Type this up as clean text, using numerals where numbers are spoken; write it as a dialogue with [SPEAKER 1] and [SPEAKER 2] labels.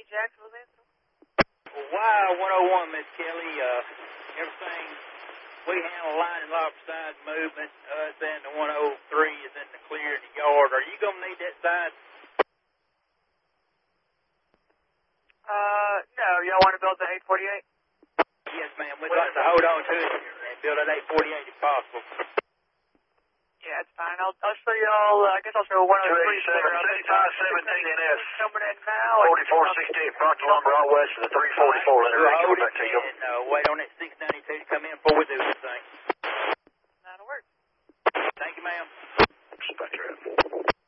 [SPEAKER 1] Jacksonville Central.
[SPEAKER 2] Y101, Miss Kelly, everything, we handle line and lopside movement, then the 103 is in the clear in the yard. Are you going to need that side?
[SPEAKER 1] No, y'all want to build the 848?
[SPEAKER 2] Yes, ma'am. We'd like to hold on to it and build an 848 if possible.
[SPEAKER 1] Yeah, it's fine. I'll show y'all, I guess I'll show 103.
[SPEAKER 3] 7517NS.
[SPEAKER 1] Coming in now.
[SPEAKER 3] 4468 Bronco Lumber out west of the 344. Let it coming back to you.
[SPEAKER 2] And wait on that 16